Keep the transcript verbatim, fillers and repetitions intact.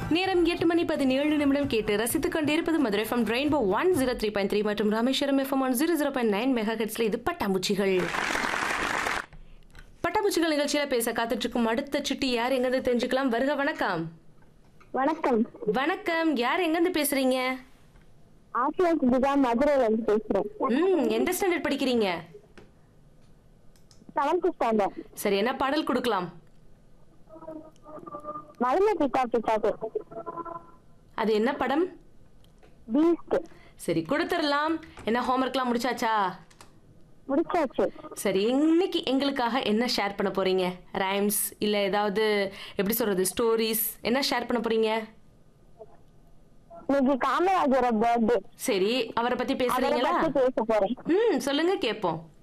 நேரம் எட்டு மணி பதினேழு நிமிடம் கேட்டு ரசித்துக் கொண்டிருப்பது Madurai FM rainbow one zero three point three மற்றும் Rameswaram FM one zero zero point nine mega ஹெட்ஸ்ல இது பட்டாம்பூச்சிகள். பட்டாம்பூச்சிகள் நிகழ்ச்சியில பேச காத்துட்டு இருக்கும் அடுத்த சுட்டி யார் எங்கிருந்து தெரிஞ்சுக்கலாம். வருக. வணக்கம். வணக்கம். வணக்கம். யார் எங்கிருந்து பேசுறீங்க? ஆசியா சுபிதா, மதுரையில இருந்து பேசுறேன். ம் எந்த ஸ்டாண்டர்ட் படிக்கிறீங்க? Seventh standard. சரி, என்ன பாடல் கொடுக்கலாம்? மரும பித்தா பித்தாக்கு. அது என்ன படம்? பீஸ்ட். சரி, கொடுத்துடலாம். என்ன ஹோம்ஒர்க்லாம் முடிச்சாச்சா? முடிச்சாச்சு. சரி, இன்னைக்கு எங்களுக்காக என்ன ஷேர் பண்ண போறீங்க? ரைம்ஸ் இல்ல ஏதாவது எப்படி சொல்றது ஸ்டோரிஸ் என்ன ஷேர் பண்ண போறீங்க? இன்னைக்கு காமராஜரோட பர்த்டே. சரி, அவரை பத்தி பேசுறீங்களா? பேச போறேன். ம் சொல்லுங்க கேட்போம்.